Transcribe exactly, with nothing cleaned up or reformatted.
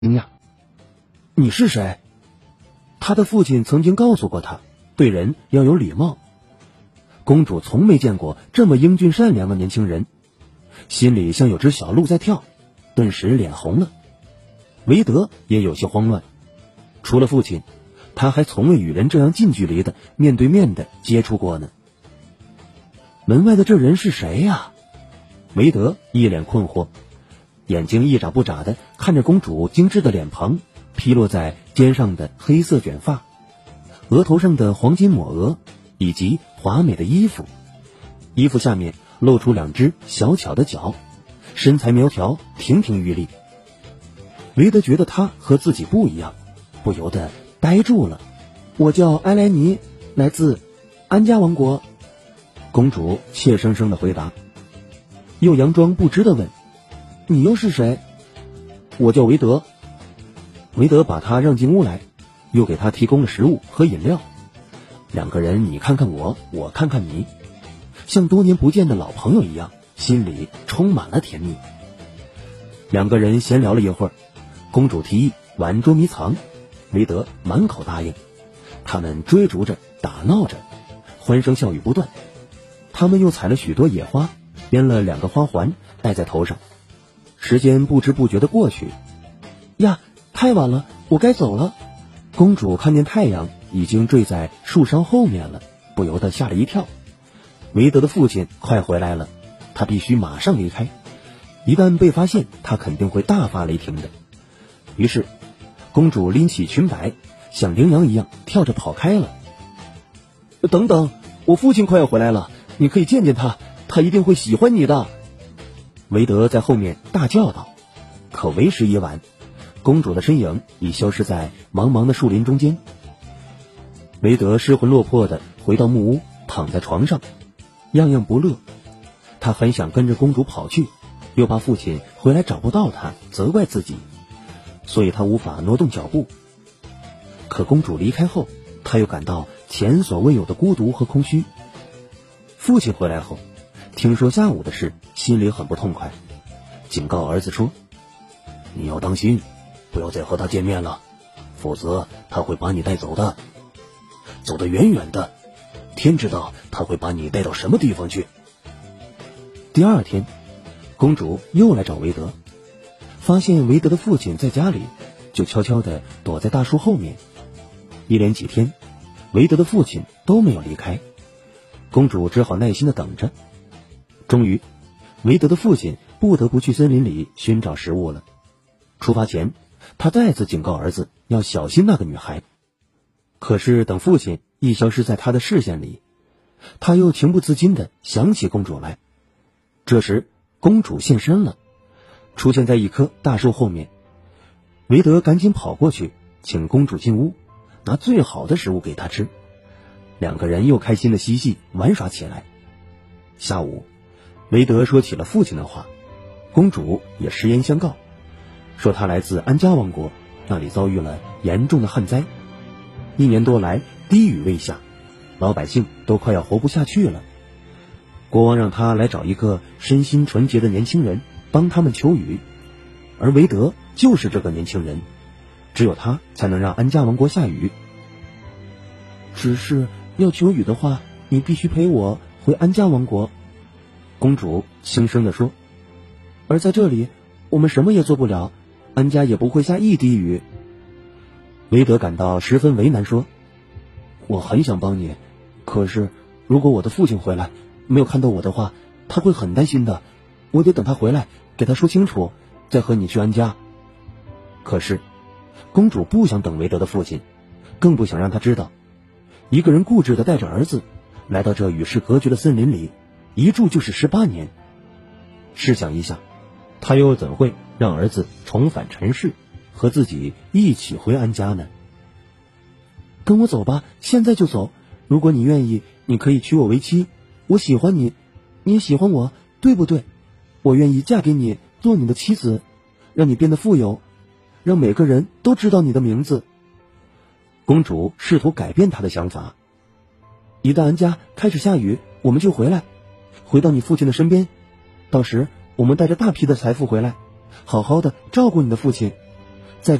惊讶。你是谁？他的父亲曾经告诉过他，对人要有礼貌。公主从没见过这么英俊善良的年轻人，心里像有只小鹿在跳，顿时脸红了。韦德也有些慌乱，除了父亲，他还从未与人这样近距离的面对面的接触过呢。门外的这人是谁呀？韦德一脸困惑，眼睛一眨不眨的看着公主精致的脸庞，披落在肩上的黑色卷发，额头上的黄金抹额，以及华美的衣服。衣服下面露出两只小巧的脚，身材苗条，亭亭玉立。韦德觉得她和自己不一样，不由得呆住了。我叫埃莱尼，来自安家王国。公主怯生生的回答，又佯装不知的问，你又是谁？我叫韦德。韦德把她让进屋来，又给她提供了食物和饮料。两个人你看看我，我看看你，像多年不见的老朋友一样，心里充满了甜蜜。两个人闲聊了一会儿，公主提议玩捉迷藏，韦德满口答应。他们追逐着，打闹着，欢声笑语不断。他们又采了许多野花，编了两个花环戴在头上。时间不知不觉地过去。呀，太晚了，我该走了。公主看见太阳已经坠在树梢后面了，不由得吓了一跳。韦德的父亲快回来了，他必须马上离开，一旦被发现，他肯定会大发雷霆的。于是公主拎起裙摆，像羚羊一样跳着跑开了。等等，我父亲快要回来了，你可以见见他，他一定会喜欢你的。韦德在后面大叫道。可为时已晚，公主的身影已消失在茫茫的树林中间。韦德失魂落魄地回到木屋，躺在床上，样样不乐。他很想跟着公主跑去，又怕父亲回来找不到他，责怪自己，所以他无法挪动脚步。可公主离开后，他又感到前所未有的孤独和空虚。父亲回来后，听说下午的事，心里很不痛快，警告儿子说，你要当心，不要再和他见面了，否则他会把你带走的，走得远远的，天知道他会把你带到什么地方去。第二天，公主又来找韦德，发现韦德的父亲在家里，就悄悄地躲在大树后面。一连几天，韦德的父亲都没有离开，公主只好耐心地等着。终于，韦德的父亲不得不去森林里寻找食物了。出发前，他再次警告儿子要小心那个女孩。可是等父亲一消失在他的视线里，他又情不自禁地想起公主来。这时，公主现身了，出现在一棵大树后面。韦德赶紧跑过去，请公主进屋，拿最好的食物给她吃。两个人又开心地嬉戏玩耍起来。下午，韦德说起了父亲的话，公主也实言相告，说他来自安家王国，那里遭遇了严重的旱灾，一年多来滴雨未下，老百姓都快要活不下去了。国王让他来找一个身心纯洁的年轻人，帮他们求雨，而韦德就是这个年轻人，只有他才能让安家王国下雨。只是要求雨的话，你必须陪我回安家王国。公主轻声地说，而在这里，我们什么也做不了，安家也不会下一滴雨。韦德感到十分为难，说，我很想帮你，可是如果我的父亲回来没有看到我的话，他会很担心的，我得等他回来给他说清楚，再和你去安家。可是公主不想等韦德的父亲，更不想让他知道，一个人固执地带着儿子来到这与世隔绝的森林里，一住就是十八年。试想一下，他又怎会让儿子重返尘世，和自己一起回安家呢？跟我走吧，现在就走。如果你愿意，你可以娶我为妻。我喜欢你，你也喜欢我，对不对？我愿意嫁给你，做你的妻子，让你变得富有，让每个人都知道你的名字。公主试图改变他的想法。一旦安家开始下雨，我们就回来，回到你父亲的身边。到时我们带着大批的财富回来，好好的照顾你的父亲，